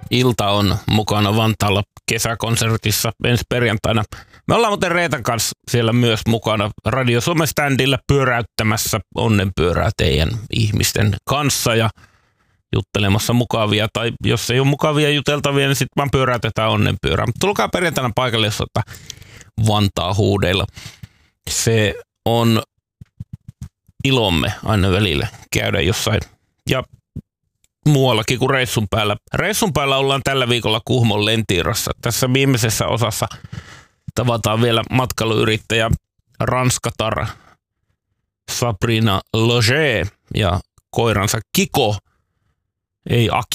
Ilta on mukana Vantaalla kesäkonsertissa ensi perjantaina. Me ollaan muuten Reetan kanssa siellä myös mukana Radio Suomen standilla pyöräyttämässä onnenpyörää teidän ihmisten kanssa ja juttelemassa mukavia, tai jos ei ole mukavia juteltavia, niin sitten vaan pyöräytetään onnenpyörää. Mutta tulkaa perjantaina paikalle, jos Vantaa huudeilla. Se on ilomme aina välillä käydä jossain ja muuallakin kuin reissun päällä. Reissun päällä ollaan tällä viikolla Kuhmon Lentiirassa. Tässä viimeisessä osassa tavataan vielä matkailuyrittäjä ranskatar Sabrina Loger ja koiransa Kiko, ei Aki,